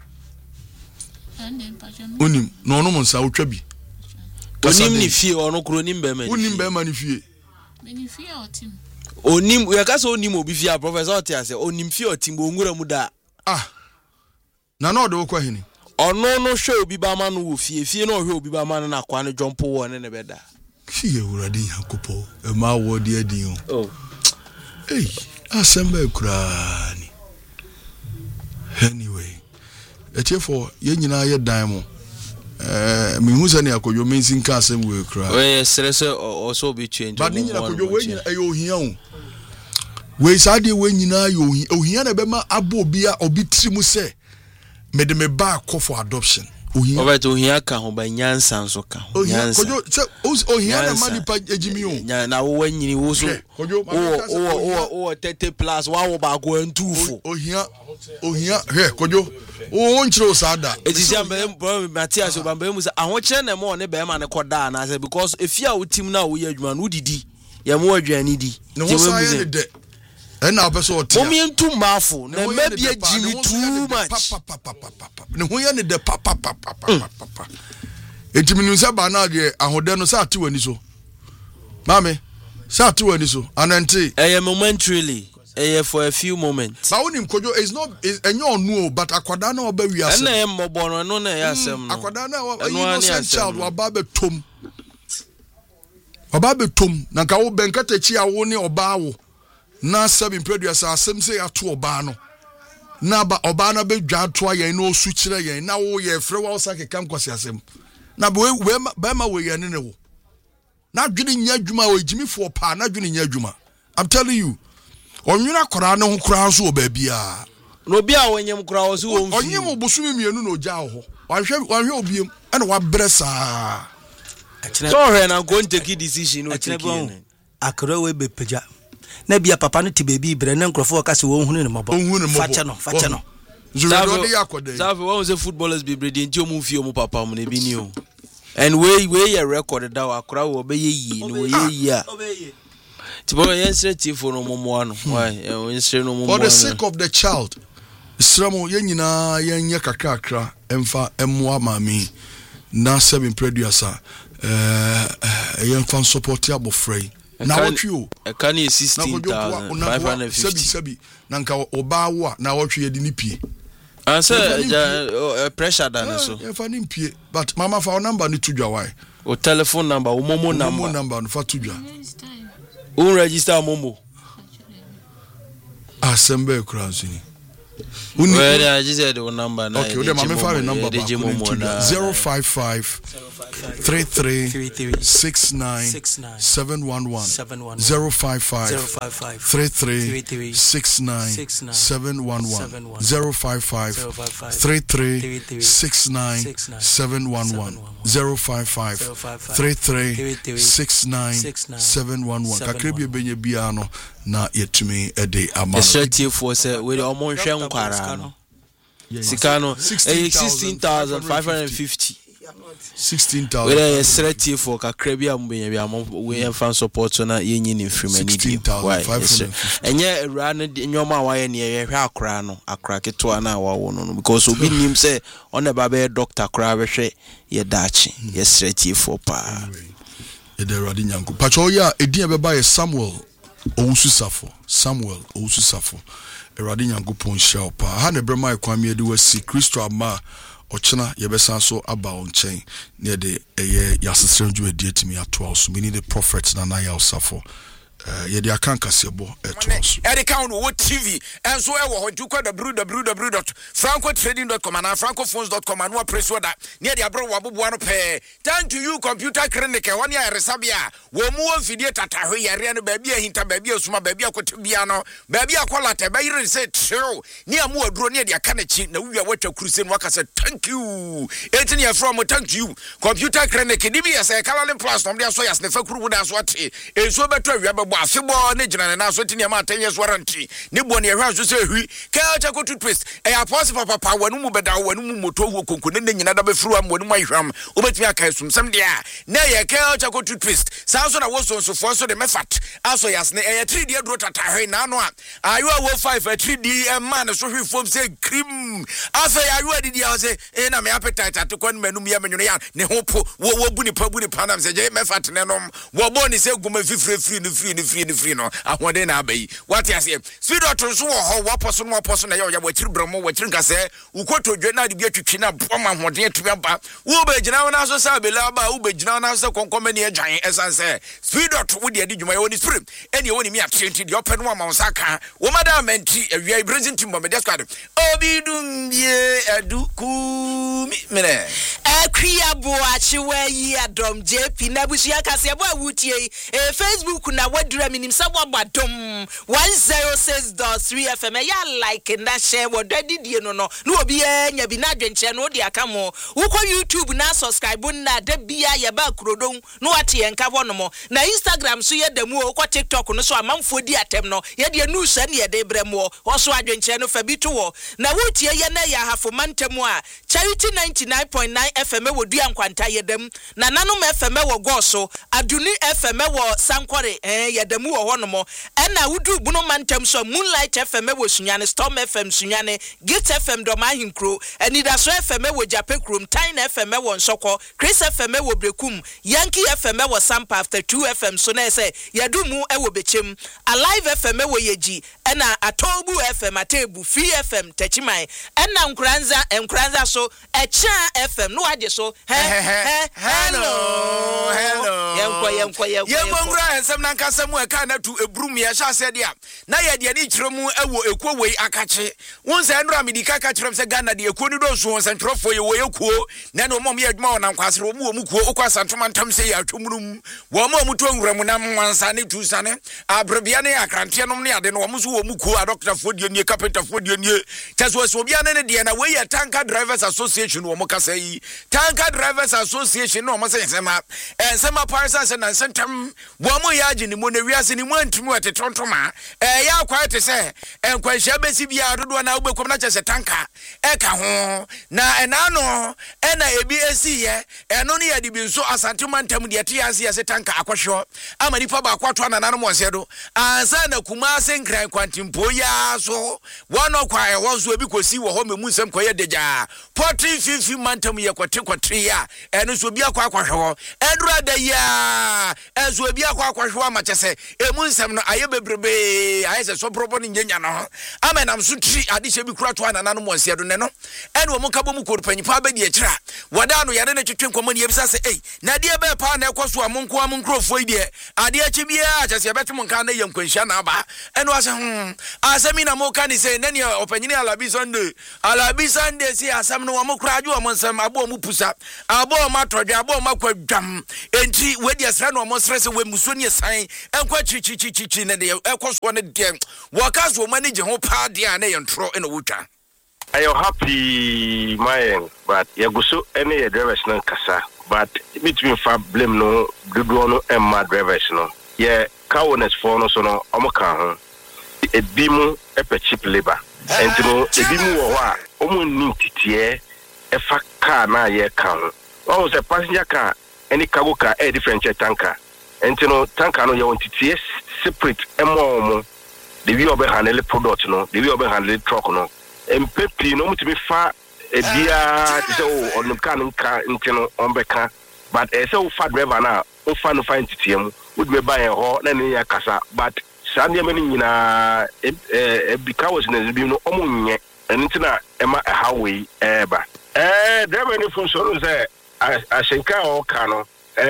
onim no no mo nsa otwa bi onim ni fie ono kro onim be ma onim be ma ni fie otim onim ya ka so onim obi fie professor otiase onim fie otim bo ngura mu da na no do kwa hini ono no hwe obi ba ma no wo fie no hwe obi ba ma no na kwa no jump wo ne beda fie uradi yakopo e ma wo de adin o asemba kurani anyway etiefo ye nyina ye dan mo me hu se ne akojo mensin ka asem we kura we stress also be change but ni nyina akojo we nyina ayo ohia o we sade we nyina ayo ohia na be ma abo bia obi trimu se me de me ba call for adoption ohia over to ohia ka ho ba nyansa nso ka ho nyansa kojo se ohia na mani pa ejimi o na wo wanyini wo so o 30 plus wa wo ba go entufo ohia he kojo o nchiro sada etisi ambe Matthias obambe mu se ahoche na mo ne be ma ne koda na say because efia wotim na wo ye adwuma no didi ye mo adwani di ne wo say ne de na obeso otia mo mientu mafo na mabia jimi too much ne ho ye ne de papa etiminu se ba na de ahode no sa ate wani so mame sa ate wani so anante momentarily for a few moments ba wonim kojo is not enye onu but akwada na oba wi asem na mmobo no na ya asem no akwada na innocent child oba betom na ka wo benkata chi awo ne oba wo na seven producer asem say ato oba no na ba oba na be dwa to ayen na osu kire yen na wo ye frɛ wa osa keka nkwasi asem na be ma we yen ne wo na dwene nya adwuma o ejimi fo pa na dwene nya adwuma. I'm telling you onwena kora ne ho kora so oba bia no bia wonyem kora wo so wo mfi onyem obosumi mienu na ogya ho wahwe obiem ene wa bresa so he na go take decision no take in akra we be peja na bia papa no te baby bre na nkrofo ka se wo hunu ne mabo fache no zuro de yakode safi wo say footballers be bre de nti omu fi omu papa mu ne bi ni o and we your record da akra wo be yi no ye yi a tibo yensre tifo no momo ano why yensre no momo for the sake of the child Isramo yenyina yenye kakrakra emfa emwa mami na seven producer yenfa support ya bofrey na wotwe o can you 16,550 sebi na nka oba wo na wotwe ye di ni pie answer pressure than so yenfa ni pie but mama fa number ni tudwa why o telephone number o momo number fa tudwa o register momo asembe kranzini well, I just said the number. Okay, the mama phone number 055 33 69 711 055 33 69 711 055 33 69 711 055 33 69 711 kakrebi benye bia no na yetumi ede ama the for say we the omon hwe nkwara no sikano 16,550 16,000 we the straight for kakrebi ambenya bi am we fan support na yenyi ni freemani bi why enye ra no nyoma wa ye ne ye hwe akra no akra keto na wa wo no because obi nim say on the baba doctor kra we hwe ye dachi ye straight for pa ye the radi nyanko pacho ya edin be ba ye Samuel Owusu Eradi Nyankopon hia pa ha ne brema ekwame de wasi Kristo ama ochena yebesa so aba onchen ne de eye yasesere dwuadi atimi ato so we need the prophet na ya osafo ye de akanka sebo eto so e de kan wo TV enso e wo ho ntu kwa www.francotrading.com and francophones.com and press order ne de abro waboboa no pe thank you computer clinic e woni a resabia wo mu ofidie tatahwe yare no baabi ahinta baabi asuma baabi akotebia no baabi akwalata bayire se true ne amu aduro ne de aka na chi na wuya watwa kuruse no aka se thank you etini e from thank you computer clinic di bi se kalale plus no de so yas ne fakuru wuda so ate enso beto awia bo afebo ne gina na so tini ma 10 years warranty ne bo ne ehwa so se hui ka cha ko toothpaste e apose papa wanu mu beda wanu mu moto wo konko ne nyina da be furu am wanu mu ahwam obetimi aka sumsam de a na ye ka cha ko toothpaste san so na wo so fo so de mefat aso yas ne e 3D adro tatahwe na no a ayo wo 5 3D man so hwe fom se cream afa ayo adidi a se e na me appetite atekwa no manum ya menwono ya ne ho po wo buni pa na se je mefat ne nom wo bo ni se guma free no ahode na abai what you say speed out so ho waposo no waposo na ya wachiri bramo wachiri nkase ukoto dwe na de bi atwitwi na boma ahode atumi aba wo be gina na so sa bela ba wo be gina na so konkom ne adwan esanse speed out wo de adwuma yo ni spirit ene wo ni mi atenti de open no ma nsaka wo madam menti awia brazil team mo media squad obidum ye aduku mene akria bo achiwe yi adom JP na busia kase bo awutie Facebook na wadura minim sabo badom 106.3 FM ya like na share wodadidie no obi anya bi na dwenche no de aka mo uko YouTube na subscribe na da bia ye ba kurodon no ate enka bono mo na Instagram so ye damu uko TikTok no so amamfo di atem no ye de news na ye de bremo oso adwenche no fa bi to wo na wotie ye na ya hafo mantemu a Charity 99.9 FM wodua nkwanta ye dam na nanom FM wo goso Aduni FM wo Sankware yadamu wo hono ena wudu bunu mantem so Moonlight FM wo sunyane Storm FM sunyane Git FM do mahinkro Enidaso FM wo Japekrum Tine FM wo Nsoko Chris FM wo Brekum Yankee FM wo Sampa After 2 FM so na say yadumu e wo bechem Alive FM wo Yeji ena Atobu FM Atebu Free FM Techimai ena Nkranza so Echa FM no ade so hello yɛmɔngura ensɛm na nkasa mu ɛka na tu ebrum yɛ hyɛ ase dia na yɛ de ne kyerɛ mu ɛwɔ ekuo wei akache won sɛ ndura medika ka kyerɛ sɛ Ghana de ekuo ni do so sɛ ntrɔfo yɛ wɔ ekuo na ne ɔmɔ yɛ adwuma wɔ na nkwasere ɔmɔ mu kuo okwa santoma ntam sɛ yɛ atwumurum wɔ ɔmɔ mu to nwura mu na mwansa ne tu sane abrabia ne akrante nom ne ade no ɔmɔ so wɔ mu kuo adoctor fo die nie carpenter fo die nie tɛso so obia ne de na wei yɛ Tanker Drivers Association ɔmɔ kasa yi Tanker Drivers Association no ɔmɔ sɛ nsɛma parisa sɛ na nsɛntam wɔmɔ yɛ agye ne mu na wiase ne mu antumi wɔte tontoma yɛ akwa te sɛ nkwanhyia bɛsi bia dodoɔ na wobɛkɔm na kyɛ sɛ tanka ɛka ho na ɛna no ɛna ebi esiye ɛno ne yɛ de bi nso asantema ntam de ɛte ase yɛ sɛ tanka akɔhwɛ ama nipa ba akwato anana no mɔsɛ do ansa na kuma ase nkran kwantimpo ya so wɔn kwa ɛwɔ so ebi kosi wɔ hɔ memu nsɛm kɔyɛ degya pɔtri fifi mantam yɛ kɔte ya ɛno so bi akwa akɔhwɛ ɛdura da ya ɛso ebi akwa akɔhwɛ ama kyɛ sɛ emu nsɛm no ayɛ bebrebe ayɛ sɛ so probo ne nyanya no ama nam so tri ade hyɛ bi kura to anana no mɔsɛ do ne no ɛne wɔn ka bɔ mu kɔdu panyipa ba de akyira wada no yare ne twetwe nkɔmɔ ne yɛbisa sɛ ei na deɛ bɛ pa na ɛkɔ so a monko a monkrofo yi deɛ ade akyi bia kyɛ sɛ yɛbɛte mo nka na yɛ nkwanhyia na aba ɛne wasɛ asɛmi na mo ka ne sɛ ne ne ɔpanyini alabi sunday si asɛm no wɔn kora adwo wɔn nsɛm abɔ mu pusa abɔ mu atɔdwe abɔ mu akwadwam enti wedi asra no wɔn srɛ sɛ wɔ muso ne san ɛnkɔ chichichichi ne deɛ ɛkɔ so ne deɛ wɔka so wɔn ani gye ho paa deɛ a ne yɛ ntoro ɛna wotwa I am happy, but Yaguso any drivers no kasa, but between fab blame no, good one and my drivers no. Yeah, cowardice for no so no, Omoka, a bimu, a cheap labor, and to know a bimu or Omo Nintier, a fat car na ye count. What was a passenger car, any cargo car, a different tanker, and to know tanker no you want to separate and more. The view of a handle product no, the view of a handle truck no. Mpepi no mutimi fa ebia te se o no ka ntino onbeka but e se o fa driver na o fa no fa ntitiam wo de ba en ho na ne ya kasa but sande me nyina ebika was na bi no omunye ntina e ma highway eba driver ni fun so no se ashenka o ka no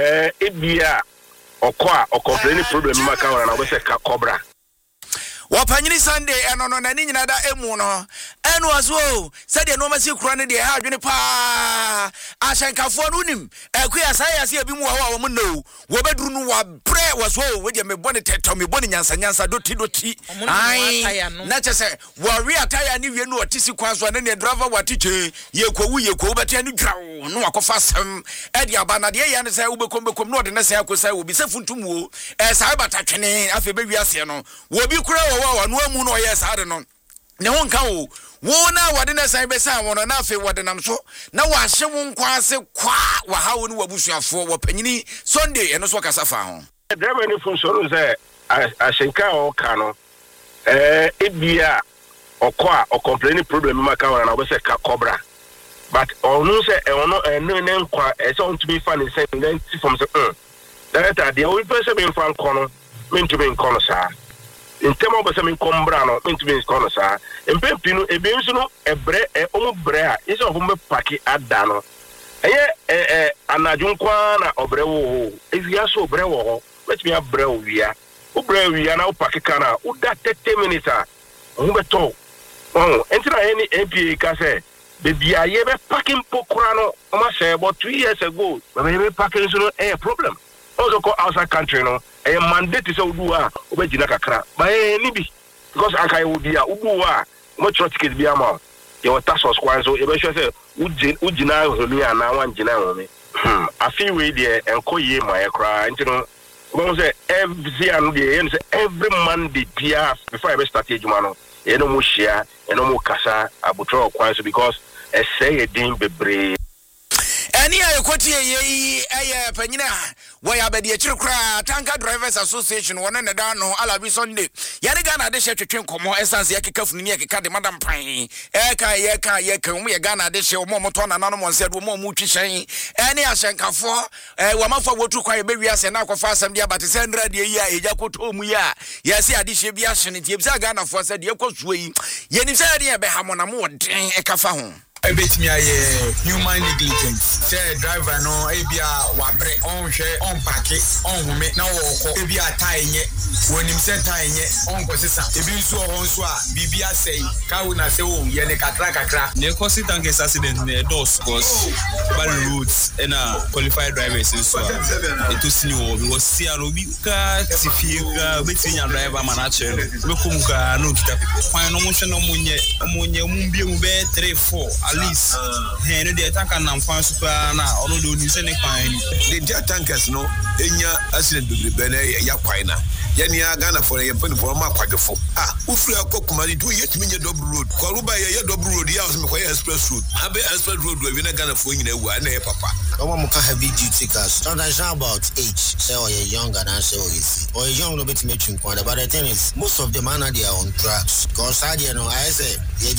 ebia okọ a complain problem maka wana na we se ka cobra Wapanyini Sunday eno no na ni nyina da emu no eno aso said no masi kura ne de ha adwene pa ahyenkafo no nim akuya sayase abi mu wa wo no wo beduru no wa bre waso we de me bone teto me bone nyansa doti ai na chese wo wi ataya ni wie no otisi kwan so na ne driver watiche yekowu bete ani dwawo no akofa sam e de abana de ye ne say wo bekom no de ne say akosa wo bi se funtum wo sai batatwene afi be wiase no wo bi kura wa no amu no yes ade no ne ho nka wo na wade na san be san wo no na afi wade nam so na wa hye wo nkwa ase kwa wa ha wo no wabusuafo wo panyini Sunday eno so kasa fa ho driver ni fun so no say ashenka o ka no ebia okọ a complain problem maka wana na we say ka cobra but onu say ono ne nkwa e say on to be fan say then from say that the only person being fan kono mean to be in kono sa in terms of some combrano, meant to be in Conosa, and Pempino, a Bensuno, a bre, a ombre, is of whom a packet at Dano. Anajunquana or Brewo, if you are so brewo, let me have brewia. Who brewia now packetana, who that 30 minutes, whom a talk. Oh, enter any MP case. Baby, I ever packing Pocrano, almost about 2 years ago, but maybe packing is no a problem. Also call outside country no a mandate is udua obejina kakra by nibi because akai udia udua much ticket bi ama your tax was kwan so e be sure say ujina holu na wan jina ho me afi we dey enkoye my kra ntino we say every and dey say every Monday dia before I be start ejuma no e no mo share e no mo kasa abutro kwan so because e say e din bebre Any ayokoti ye panyina why abedi achire kra Tanker Drivers Association wona ne da no Alabi Sunday yare Ghana de hye twetwe nkomo essence yakeka funu ni yakeka de madam pan yeka mo ye Ghana de hye mo moto na nano mo nsedo mo mu twihyen any ahyenkafo wa mafa wotu kwa ye bewiase na akofa asem de abate sendra de yi a eja koto mu ya yesi ade hye bia hye ne tie bisa Ghana fo se de ekosuo yi ye ni se de ye be ha mo na mo den ekafa ho A bit me human negligence. Say driver no ebia wabre on hwe on park on hume na wo ko ebia tie nye wonim se tie nye on ko sesa ebi nso ho nso a bibia sei ka wo na se wo ye ne kakra ne cause tankers accident ne dos cause bad roads and qualified drivers nso it to see wo because see arobi ka tifie ka betinya driver man a chere be kom ka no kita kwan no mo hwe no monye mumbie mu be 3-4 at least no dey tank and am super na ono do ni se ne kwan the jet tankers no enya accident be be na ya kwan na ya ni Ghana for ya pen for ma kwadefo ufri akokuma ni do yetimi nye double road kwaruba ya double road ya so me kwa express road abe express road we na Ghana for nyina wu na ya papa omo mo ka heavy duty cars don't about age say or you younger than say or you young no bit me chinkwa but the thing is most of them are they are on drugs cause I you know I say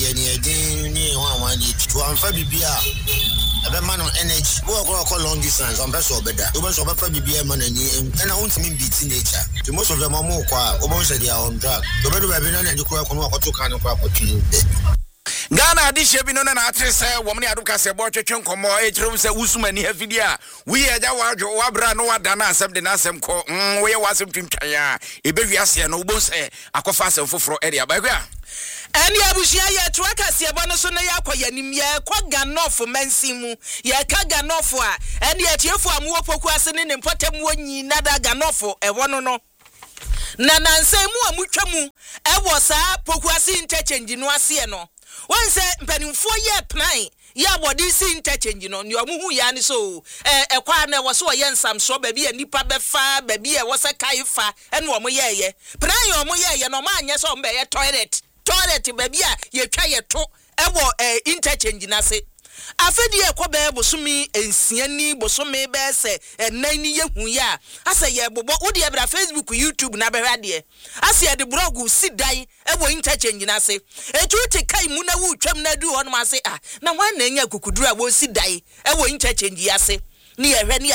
ni one to amfa bibia ebe man on energy wo ko long distance on person obeda you must obefa bibia man ani na won't mean be teenager the most of them are more kwa obo say they are on drug obedo ba bi na na ko ko no akoto kan ko apotuni Ghana adishe bi no na atre se wo me aduka se bo twetwe nkomo e kirum se usumani hafidia we eja wadwo wabra no wada na asem de na asem ko we ye wasem twintwan a ebewiase no wo se akofa asem foforo area ba kwa Eni abushia ye truaka se ebo no so na yakoya nim ye kwa ganofo mansimu ye ka ganofo a eni atiefo amuwo poku ase ne mpotem wonyi nada ganofo ewo no na nansemu amutwamu ewo saa poku ase interchange no ase no won se mpanimfo ye plan ya body si interchange no ni omuhu ya ni so ekwa na wo so ye nsamso ba bi anipa befa ba bi e wo se kaifa ene omo ye plan omo ye no ma anye so mbe ye toilet ba bi a ye twa ye to ewo interchange na se afedi ekobe bosumi ensiani bosumi be se enani yehu ya ase ye bobo wo de bra Facebook YouTube na behwade ase ye de blog si dai ewo interchange na se etuti kai mu na wu twam na du hono ase na wan na nya kukuduru a wo si dai ewo interchange ya se ni ehwe ni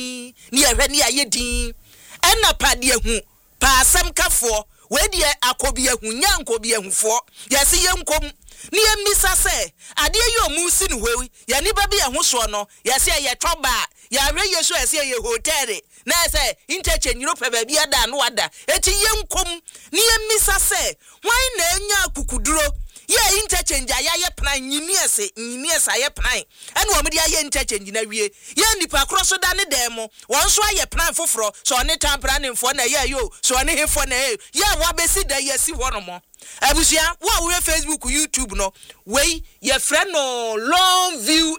ayedin enna pade hu pa asem kafo we de akobi ehu nya nkobi ehufo yesi ye nkom ni emisa se ade ye omusi no hwewi ya ni ba bi ehuso no yesi ye toba ya re yesu yesi ye hotel na se interchange no pe ba bi ada no ada eti ye nkom ni emisa se wan na enya kukuduro ye interchange ayaye plan nyiniese aye plan ene wo mede aye interchange na wie ye nipa kroso da ne demo won so aye plan foforo so ne tampra ne mfo na ye yo so ne hefo na ye wa besi da ye si wonomo abusia wo we Facebook YouTube no we ye friend no long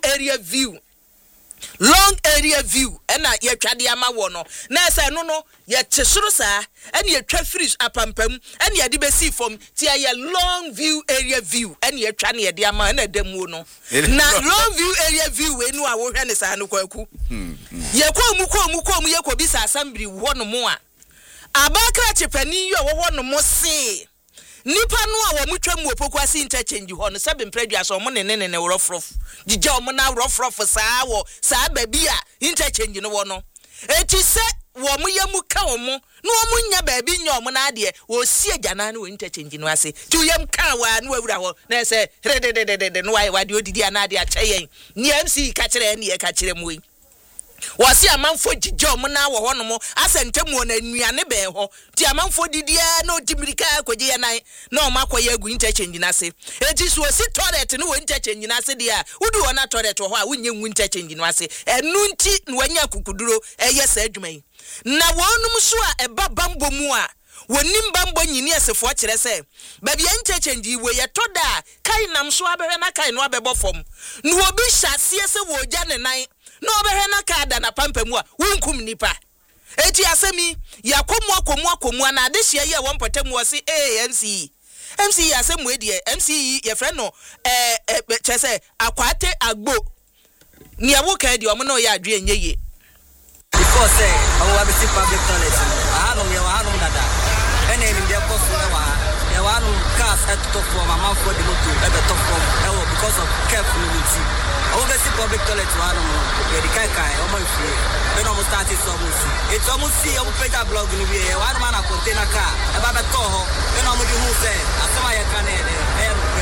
area view ena ye twade ama wo no na se no ye tesoro saa ena ye twa freeze apampam ena ye de besi fom ti ye long view area view ena ye twa na ye de ama ena demu no na long view area view we nu a wo hwe ne saa no kwaku ye komu ye ko bi sa assembly wo no mo a abakra chepani yo wo no mo se nipa no a wo mutwa mu opokwase interchange ho no sebe mpredua so mo ne worofrof gije o mo na worofrof saa wo saa ba bi a interchange no wo no eti se wo mo yamu ka wo mo no mo nya ba bi nya o mo na ade wo si agana no interchange no ase ti yam ka wa no awura ho na se redededede no wa de odidi anade a cheyen ni MC ka kire ne ka kire mu yi wasi amanfo gije mo na wo ho no mo asentemu na nuane be ho ti amanfo didia na otimirika akwaje ye nan na o makoye agu interchange na se eti so si toilet no wo interchange na se dia udu wona toilet ho a wonye nwu interchange no ase enu nti na wanya kukuduro eye sa adwuman na wonum so a eba bambo mu a wonim bambo nyini asefo kire se ba bia interchange we ye toda kai nam so abehwe na kai no abebo fom no obi hyase se wo gya ne nan no obehwe na ka da na pampamu a wonkum nipa eti asemi yakomu na adehia ye wonpotamu osi MC asemu edie MC ye friend no chese akwate agbo ni awoka edie omo no ye adwe nyeye because say awu abisi public toilet ahanu dada ene ni de ko so wa wanu cars at top for mama for the motor at the top for because of carefulness obviously public toilet wanu the kai almost free when almost started so it's almost see on page blog ni we wanu man container car e ba beto ho when almost who say asema ya kan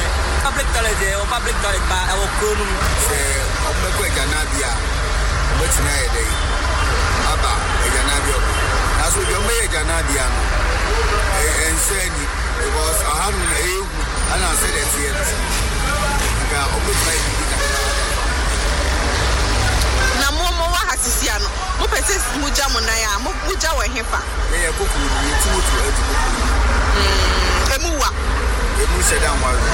public toilet or public toilet ba e wo kro no se omeko ejanabia obetina ye dey aba ejanabia obo aso bi ombe ejanabia no enseni because ahanu na ewu ana said it here ga obetina ye na mo wa hasisia no mo pese muja mo na ya mo muja wo hefa ye kokuru ni tutu emuwa emu se dan wa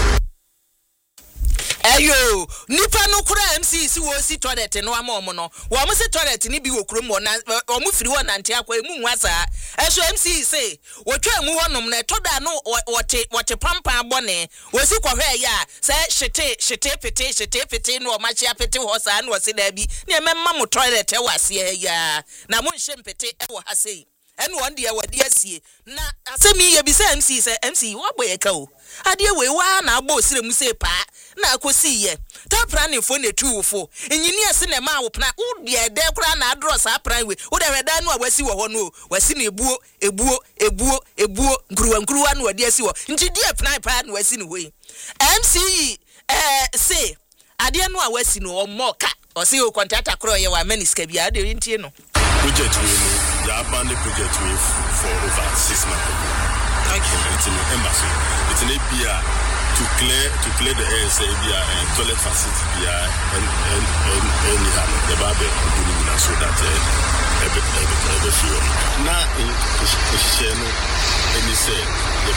Ayo, nipa no kura MC si wo si toilet no ama no. Wo mo si toilet ni bi wo kuro mo na wo mo firi wo nante akwa emu nwasa. Eso MC say, wo twa mu honom na toda no wote pampa abone. Wo si kohwe ya, say shete pete no ma chia pete ho sa no si da bi. Ne memma mo toilet e wase ya. Na mo nhye mpete e wo ha sei. And one day wadi asie na asemi ye bi say MC say MC wo boye ka o ade we wa na agbo sire mu say pa na akosi ye ta plan fo na tu fo engineer se na ma wo plan wo de de kura na adro sa plan we wo de weda no wasi wo ho no wasi na ebuo nguruwa na wadi asi wo nti de plan pa na wasi ni hoyi MC say ade no wasi no o moka o say o contractor kro ye wa maniska bia de ntie no project we the abandoned project we for over 6 months. Thank you. It's in the embassy. It's in API to clear the air, say toilet facility and the barber so that every few. Now in Sheno, and he said the